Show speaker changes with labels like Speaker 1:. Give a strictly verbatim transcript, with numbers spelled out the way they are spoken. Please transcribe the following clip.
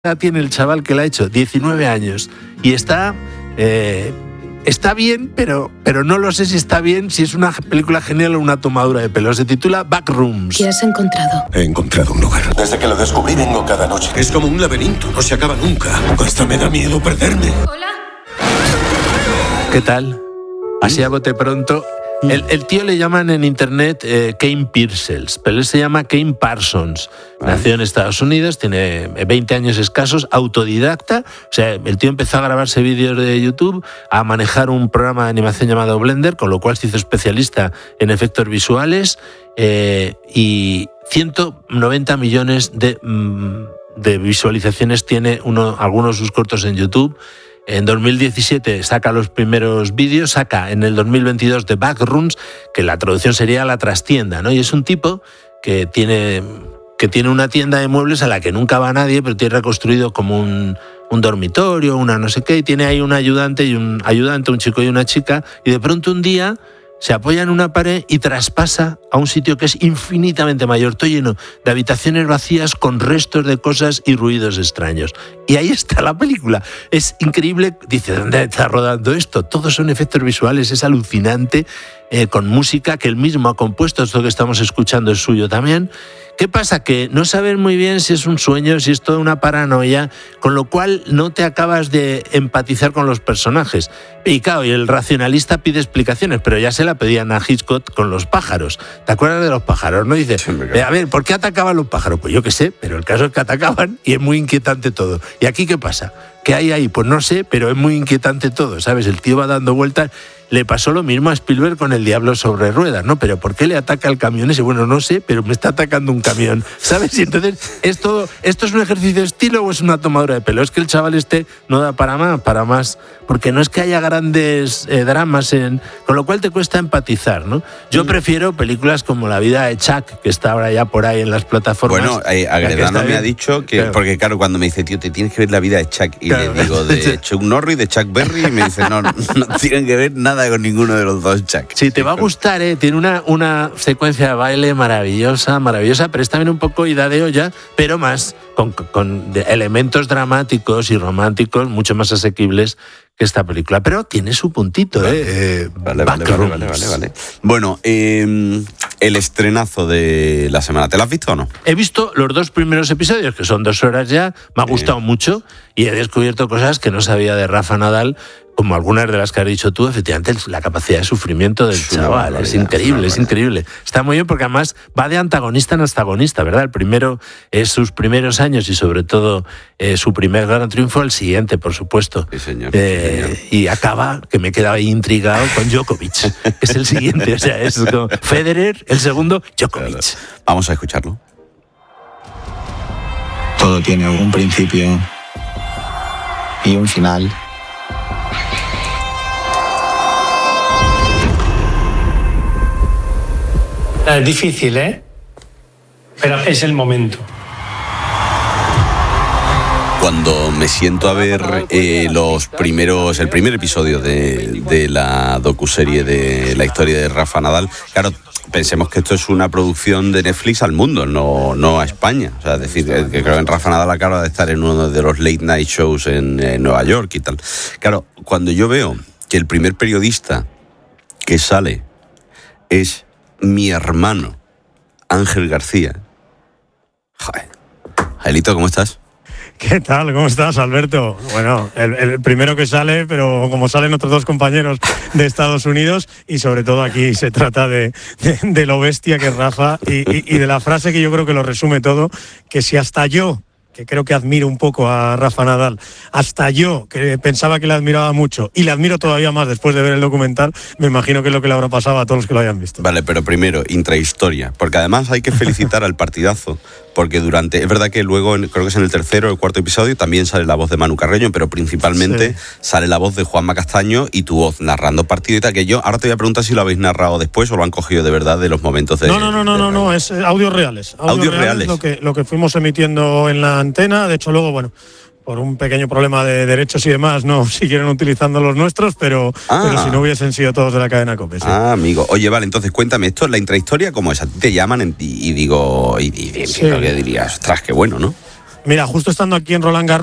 Speaker 1: tiene el chaval que la ha hecho? diecinueve años. Y está... Eh, está bien, pero, pero no lo sé si está bien, si es una película genial o una tomadura de pelo. Se titula Backrooms.
Speaker 2: ¿Qué has encontrado?
Speaker 3: He encontrado un lugar.
Speaker 4: Desde que lo descubrí vengo cada noche.
Speaker 3: Es como un laberinto, no se acaba nunca. Hasta me da miedo perderme.
Speaker 2: Hola.
Speaker 1: ¿Qué tal? Así a bote pronto. El, el tío le llaman en internet eh, Kane Piercels, pero él se llama Kane Parsons. Nació en Estados Unidos, tiene veinte años escasos, autodidacta. O sea, el tío empezó a grabarse vídeos de YouTube, a manejar un programa de animación llamado Blender, con lo cual se hizo especialista en efectos visuales eh, y ciento noventa millones de, de visualizaciones tiene uno, algunos de sus cortos en YouTube. En dos mil diecisiete saca los primeros vídeos, saca en el dos mil veintidós The Backrooms, que la traducción sería la trastienda, ¿no? Y es un tipo que tiene, que tiene una tienda de muebles a la que nunca va nadie, pero tiene reconstruido como un, un dormitorio, una no sé qué, y tiene ahí un ayudante y un ayudante, un chico y una chica, y de pronto un día se apoya en una pared y traspasa a un sitio que es infinitamente mayor, todo lleno de habitaciones vacías con restos de cosas y ruidos extraños. Y ahí está la película. Es increíble. Dice, ¿dónde está rodando esto? Todos son efectos visuales, es alucinante, eh, con música que él mismo ha compuesto. Esto que estamos escuchando es suyo también. ¿Qué pasa? Que no sabes muy bien si es un sueño, si es toda una paranoia, con lo cual no te acabas de empatizar con los personajes. Y claro, y el racionalista pide explicaciones, pero ya se la pedían a Hitchcock con los pájaros. ¿Te acuerdas de los pájaros? ¿No? Dice, eh, a ver, ¿por qué atacaban los pájaros? Pues yo qué sé, pero el caso es que atacaban y es muy inquietante todo. ¿Y aquí qué pasa? ¿Qué hay ahí? Pues no sé, pero es muy inquietante todo, ¿sabes? El tío va dando vueltas. Le pasó lo mismo a Spielberg con El diablo sobre ruedas, ¿no? Pero ¿por qué le ataca el camión ese? Bueno, no sé, pero me está atacando un camión, ¿sabes? Y entonces, ¿esto, ¿esto es un ejercicio de estilo o es una tomadura de pelo? Es que el chaval este no da para más, para más, porque no es que haya grandes eh, dramas, en, con lo cual te cuesta empatizar, ¿no? Yo prefiero películas como La vida de Chuck, que está ahora ya por ahí en las plataformas.
Speaker 5: Bueno, eh, Agredano me ha dicho que, claro. Porque claro, cuando me dice, tío, te tienes que ver La vida de Chuck, y claro, le digo, de Chuck Norris, de Chuck Berry, y me dice, no, no tienen que ver nada con ninguno de los dos Chuck.
Speaker 1: Sí, te va a gustar, ¿eh? Tiene una, una secuencia de baile maravillosa, maravillosa, pero es también un poco ida de olla, pero más con, con elementos dramáticos y románticos mucho más asequibles que esta película. Pero tiene su puntito,
Speaker 5: vale.
Speaker 1: ¿eh? eh
Speaker 5: vale, vale, vale, vale, vale, vale. Bueno, eh, el estrenazo de la semana, ¿te lo has visto o no?
Speaker 1: He visto los dos primeros episodios, que son dos horas ya, me ha gustado eh. mucho y he descubierto cosas que no sabía de Rafa Nadal, como algunas de las que has dicho tú. Efectivamente, la capacidad de sufrimiento del es chaval es increíble, es increíble. Está muy bien porque además va de antagonista en antagonista, ¿verdad? El primero es sus primeros años y sobre todo eh, su primer gran triunfo, el siguiente, por supuesto.
Speaker 5: Sí, señor.
Speaker 1: Eh,
Speaker 5: sí, señor.
Speaker 1: Y acaba, que me he quedado ahí intrigado, con Djokovic. Es el siguiente, o sea, es como Federer, el segundo, Djokovic.
Speaker 5: Claro. Vamos a escucharlo.
Speaker 6: Todo tiene un principio y un final.
Speaker 7: Es difícil, ¿eh? Pero es el momento.
Speaker 5: Cuando me siento a ver eh, los primeros, el primer episodio de, de la docuserie de la historia de Rafa Nadal, claro, pensemos que esto es una producción de Netflix al mundo, no, no a España. O sea, es decir, que creo que Rafa Nadal acaba de estar en uno de los late night shows en, en Nueva York y tal. Claro, cuando yo veo que el primer periodista que sale es mi hermano Ángel García. Joder. Jaelito, ¿cómo estás?
Speaker 8: ¿Qué tal? ¿Cómo estás, Alberto? Bueno, el, el primero que sale, pero como salen otros dos compañeros de Estados Unidos, y sobre todo aquí se trata de, de, de lo bestia que es Rafa y, y, y de la frase que yo creo que lo resume todo, que si hasta yo, que creo que admiro un poco a Rafa Nadal, hasta yo, que pensaba que le admiraba mucho, y le admiro todavía más después de ver el documental, me imagino que es lo que le habrá pasado a todos los que lo hayan visto.
Speaker 5: Vale, pero primero, intrahistoria, porque además hay que felicitar al partidazo, porque durante, es verdad que luego, creo que es en el tercero o el cuarto episodio, también sale la voz de Manu Carreño, pero principalmente sí. sale la voz de Juanma Castaño y tu voz narrando partido y tal, que yo ahora te voy a preguntar si lo habéis narrado después o lo han cogido de verdad de los momentos de...
Speaker 8: No, no, no, no, no, no, es audios reales. Audios,
Speaker 5: audios reales.
Speaker 8: reales. Lo que, lo que fuimos emitiendo en la antena, de hecho luego, bueno, por un pequeño problema de derechos y demás, no siguieron utilizando los nuestros, pero,
Speaker 5: ah.
Speaker 8: pero si no hubiesen sido todos de la cadena COPE. Sí.
Speaker 5: Ah, amigo. Oye, vale, entonces cuéntame, esto es la intrahistoria, ¿cómo es? A ti te llaman en, y, y digo, y, y, y
Speaker 8: sí.
Speaker 5: que dirías, ostras, qué bueno, ¿no?
Speaker 8: Mira, justo estando aquí en Roland Garros,